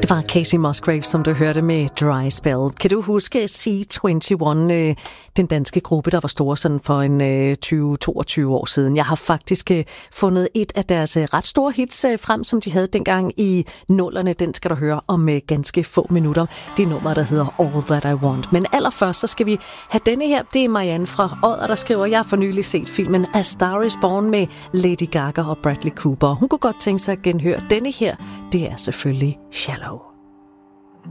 Det var Casey Musgrave, som du hørte med Dry Spell. Kan du huske C21, den danske gruppe, der var store sådan for en 20-22 år siden? Jeg har faktisk fundet et af deres ret store hits frem, som de havde dengang i 00'erne. Den skal du høre om ganske få minutter. Det er nummer, der hedder All That I Want. Men allerførst, så skal vi have denne her. Det er Marianne fra Odder, der skriver, jeg har for nylig set filmen A Star Is Born med Lady Gaga og Bradley Cooper. Hun kunne godt tænke sig at genhøre denne her. Det er selvfølgelig Shallow.